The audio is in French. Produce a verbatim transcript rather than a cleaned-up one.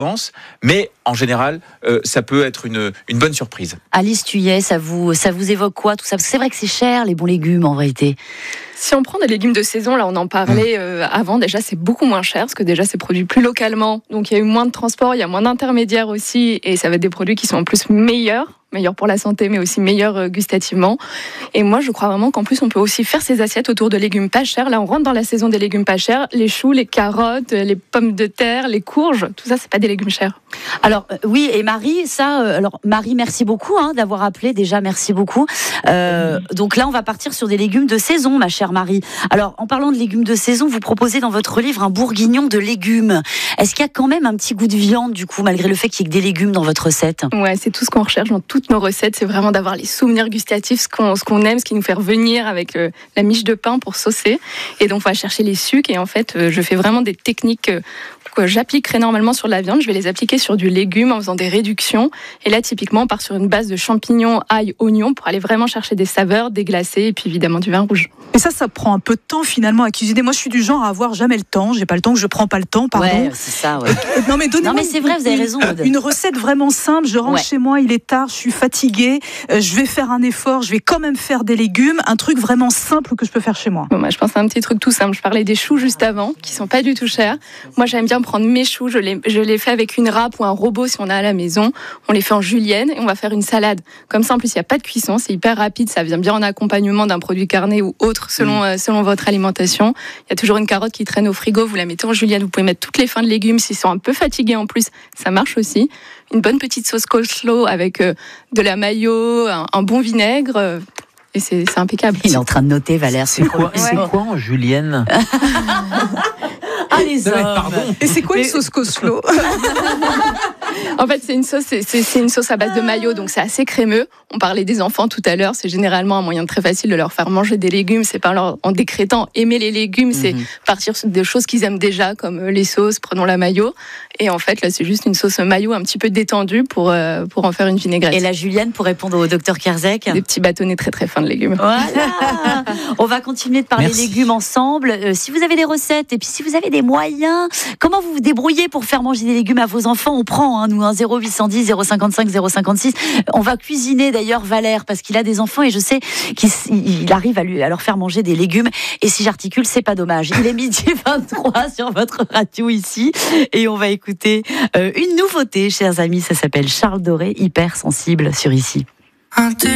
mais en général, euh, ça peut être une, une bonne surprise. Alice Thuillet, ça vous, ça vous évoque quoi tout ça? Parce que c'est vrai que c'est cher, les bons légumes, en vérité. Si on prend des légumes de saison, là on en parlait euh, avant, déjà c'est beaucoup moins cher, parce que déjà c'est produit plus localement, donc il y a eu moins de transport, il y a moins d'intermédiaires aussi, et ça va être des produits qui sont en plus meilleurs, meilleurs pour la santé, mais aussi meilleurs euh, gustativement. Et moi je crois vraiment qu'en plus on peut aussi faire ces assiettes autour de légumes pas chers. Là on rentre dans la saison des légumes pas chers, les choux, les carottes, les pommes de terre, les courges, tout ça c'est pas des légumes chers. Alors euh, oui, et Marie, ça, euh, alors Marie, merci beaucoup hein, d'avoir appelé, déjà merci beaucoup. Euh, mmh. Donc là on va partir sur des légumes de saison, ma chère Marie. Alors, en parlant de légumes de saison, vous proposez dans votre livre un bourguignon de légumes. Est-ce qu'il y a quand même un petit goût de viande, du coup, malgré le fait qu'il y ait que des légumes dans votre recette? Ouais, c'est tout ce qu'on recherche dans toutes nos recettes. C'est vraiment d'avoir les souvenirs gustatifs, ce qu'on, ce qu'on aime, ce qui nous fait revenir avec euh, la miche de pain pour saucer. Et donc, on va chercher les sucs. Et en fait, euh, je fais vraiment des techniques euh, que j'appliquerais normalement sur la viande. Je vais les appliquer sur du légume en faisant des réductions. Et là, typiquement, on part sur une base de champignons, ail, oignons pour aller vraiment chercher des saveurs, des glacés et puis évidemment du vin rouge. Et ça, ça prend un peu de temps finalement à cuisiner. Moi, je suis du genre à avoir jamais le temps. J'ai pas le temps, je prends pas le temps, pardon. Ouais, c'est ça, ouais. Non, mais donnez-moi. Non, mais c'est vrai, vous avez raison. Une, une recette vraiment simple. Je rentre ouais. chez moi, il est tard, je suis fatiguée. Euh, je vais faire un effort, je vais quand même faire des légumes. Un truc vraiment simple que je peux faire chez moi. Bon, moi, je pense à un petit truc tout simple. Je parlais des choux juste avant, qui sont pas du tout chers. Moi, j'aime bien prendre mes choux. Je les, je les fais avec une râpe ou un robot si on a à la maison. On les fait en julienne et on va faire une salade. Comme ça, en plus, il n'y a pas de cuisson. C'est hyper rapide. Ça vient bien en accompagnement d'un produit carné ou autre selon, mmh. euh, selon votre alimentation. Il y a toujours une carotte qui traîne au frigo. Vous la mettez en julienne. Vous pouvez mettre toutes les fins de légumes. S'ils sont un peu fatigués en plus, ça marche aussi. Une bonne petite sauce coleslaw avec euh, de la mayo, un, un bon vinaigre. Euh, et c'est, c'est impeccable. Il est en train de noter, Valère. C'est quoi, c'est quoi en julienne? Ah, les hommes. Pardon. Et c'est quoi une sauce coleslaw? En fait, c'est une sauce, c'est, c'est, c'est une sauce à base de mayo, donc c'est assez crémeux. On parlait des enfants tout à l'heure, c'est généralement un moyen très facile de leur faire manger des légumes. C'est pas leur, en décrétant aimer les légumes, c'est mm-hmm. partir sur des choses qu'ils aiment déjà, comme les sauces, prenons la mayo. Et en fait, là, c'est juste une sauce mayo un petit peu détendue pour, euh, pour en faire une vinaigrette. Et la julienne, pour répondre au docteur Kerzek? Des petits bâtonnets très très fins de légumes. Voilà. On va continuer de parler Merci. légumes ensemble. Euh, si vous avez des recettes et puis si vous avez des moyens, comment vous vous débrouillez pour faire manger des légumes à vos enfants? On prend, hein, nous, un zéro huit cent dix zéro cinquante-cinq zéro cinquante-six. On va cuisiner d'ailleurs Valère parce qu'il a des enfants et je sais qu'il il arrive à, lui, à leur faire manger des légumes. Et si j'articule, c'est pas dommage. Il est midi vingt-trois sur votre radio ici et on va écouter euh, une nouveauté, chers amis. Ça s'appelle Charles Doré, Hypersensible sur ici.